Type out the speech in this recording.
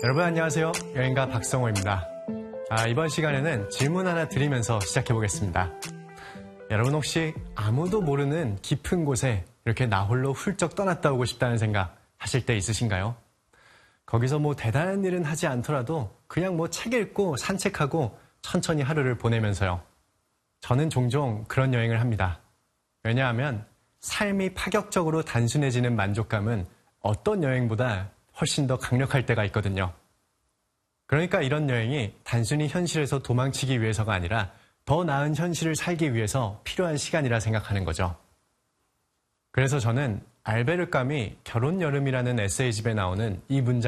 여러분 안녕하세요. 여행가 박성호입니다. 이번 시간에는 질문 하나 드리면서 시작해 보겠습니다. 여러분 혹시 아무도 모르는 깊은 곳에 이렇게 나 홀로 훌쩍 떠났다 오고 싶다는 생각 하실 때 있으신가요? 거기서 뭐 대단한 일은 하지 않더라도 그냥 뭐 책 읽고 산책하고 천천히 하루를 보내면서요. 저는 종종 그런 여행을 합니다. 왜냐하면 삶이 파격적으로 단순해지는 만족감은 어떤 여행보다 훨씬 더 강력할 때가 있거든요. 그러니까 이런 여행이 단순히 현실에서 도망치기 위해서가 아니라 더 나은 현실을 살기 위해서 필요한 시간이라 생각하는 거죠. 그래서 저는 알베르 까미 결혼 여름이라는 에세이집에 나오는 이 문장